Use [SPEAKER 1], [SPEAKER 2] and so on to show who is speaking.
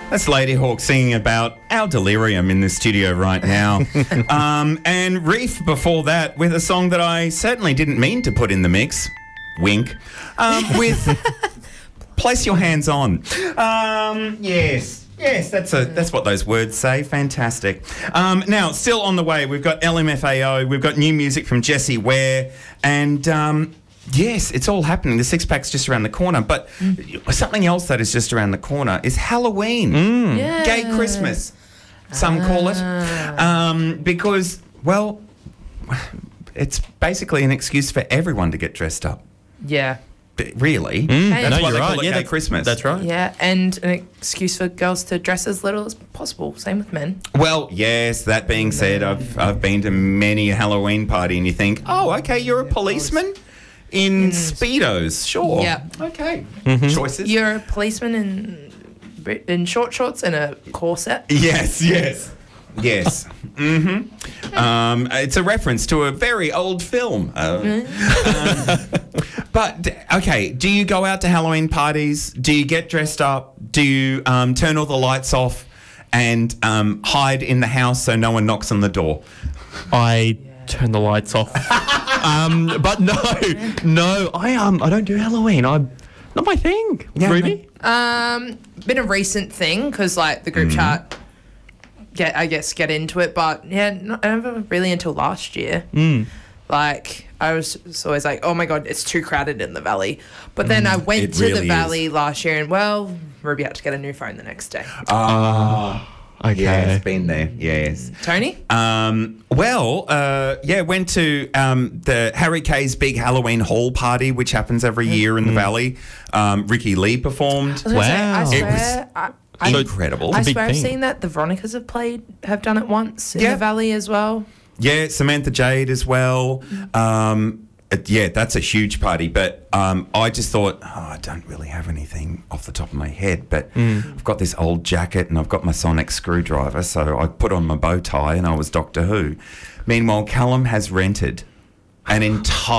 [SPEAKER 1] That's Ladyhawke singing about our delirium in the studio right now. And Reef before that with a song that I certainly didn't mean to put in the mix. Wink. With Place Your Hands On. Yes, that's what those words say. Fantastic. Now, still on the way, we've got LMFAO, we've got new music from Jessie Ware, and yes, it's all happening. The Six Pack's just around the corner, but something else that is just around the corner is Halloween.
[SPEAKER 2] Yeah.
[SPEAKER 1] Gay Christmas, some call it. Because, well, it's basically an excuse for everyone to get dressed up.
[SPEAKER 2] Yeah.
[SPEAKER 1] Really?
[SPEAKER 2] That's
[SPEAKER 1] That's why
[SPEAKER 3] you're
[SPEAKER 1] they
[SPEAKER 3] right.
[SPEAKER 1] call it Gay Christmas.
[SPEAKER 3] That's right.
[SPEAKER 2] Yeah, and an excuse for girls to dress as little as possible. Same with men.
[SPEAKER 1] Well, yes, that being said, I've been to many a Halloween party and you think, oh, okay, you're a policeman in Speedos. Sure.
[SPEAKER 2] Yeah.
[SPEAKER 1] Okay. Choices?
[SPEAKER 2] You're a policeman in short shorts and a corset.
[SPEAKER 1] Yes. It's a reference to a very old film. But, okay, do you go out to Halloween parties? Do you get dressed up? Do you turn all the lights off and hide in the house so no one knocks on the door?
[SPEAKER 3] I turn the lights off. But no, I don't do Halloween. Not my thing.
[SPEAKER 1] Yeah,
[SPEAKER 3] Ruby?
[SPEAKER 2] Been a recent thing because like the group chat get into it, but yeah, never really until last year. Like I was always like, oh my god, it's too crowded in the valley. But then I went to the valley last year, and well, Ruby had to get a new phone the next day.
[SPEAKER 3] Okay.
[SPEAKER 1] Yes, been there. Yes.
[SPEAKER 2] Tony?
[SPEAKER 1] Went to the Harry Kay's big Halloween hall party, which happens every year in the valley. Ricky Lee performed.
[SPEAKER 3] Wow.
[SPEAKER 2] I swear,
[SPEAKER 1] It was incredible.
[SPEAKER 2] I
[SPEAKER 3] big
[SPEAKER 2] swear I've
[SPEAKER 3] thing.
[SPEAKER 2] seen that the Veronicas have done it once in the valley as well.
[SPEAKER 1] Yeah, Samantha Jade as well. That's a huge party. But I just thought, I don't really have anything off the top of my head. But I've got this old jacket and I've got my sonic screwdriver. So I put on my bow tie and I was Doctor Who. Meanwhile, Callum has rented an entire